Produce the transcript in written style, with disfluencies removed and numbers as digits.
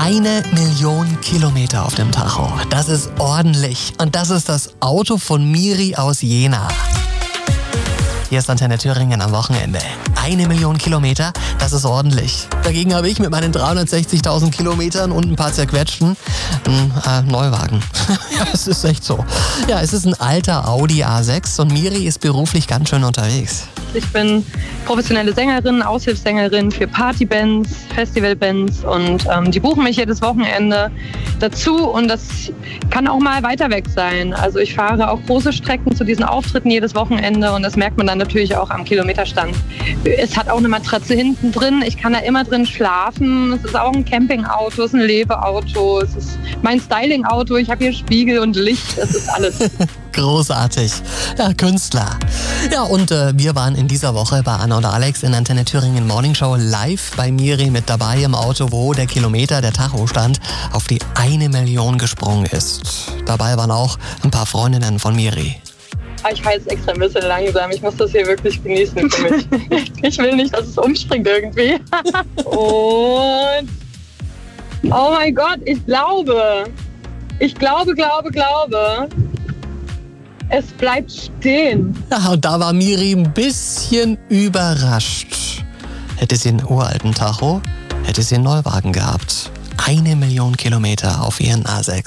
1.000.000 Kilometer auf dem Tacho. Das ist ordentlich. Und das ist das Auto von Miri aus Jena. Hier ist Antenne Thüringen am Wochenende. 1.000.000 Kilometer, das ist ordentlich. Dagegen habe ich mit meinen 360.000 Kilometern und ein paar zerquetschten einen Neuwagen. Ja, es ist echt so. Ja, es ist ein alter Audi A6 und Miri ist beruflich ganz schön unterwegs. Ich bin professionelle Sängerin, Aushilfssängerin für Partybands, Festivalbands und die buchen mich jedes Wochenende dazu und das kann auch mal weiter weg sein. Also ich fahre auch große Strecken zu diesen Auftritten jedes Wochenende und das merkt man dann natürlich auch am Kilometerstand. Es hat auch eine Matratze hinten drin, ich kann da immer drin schlafen. Es ist auch ein Campingauto, es ist ein Lebeauto, es ist mein Stylingauto, ich habe hier Spiegel und Licht, es ist alles. Großartig. Ja, Künstler. Ja, und wir waren in dieser Woche bei Anna und Alex in Antenne Thüringen Morning Show live bei Miri mit dabei im Auto, wo der Kilometer, der Tachostand, auf die 1.000.000 gesprungen ist. Dabei waren auch ein paar Freundinnen von Miri. Ich fahre jetzt extra ein bisschen langsam. Ich muss das hier wirklich genießen für mich. Ich will nicht, dass es umspringt irgendwie. Und oh mein Gott, ich glaube. Es bleibt stehen. Ja, und da war Miri ein bisschen überrascht. Hätte sie einen uralten Tacho, hätte sie einen Neuwagen gehabt. 1.000.000 Kilometer auf ihren A6.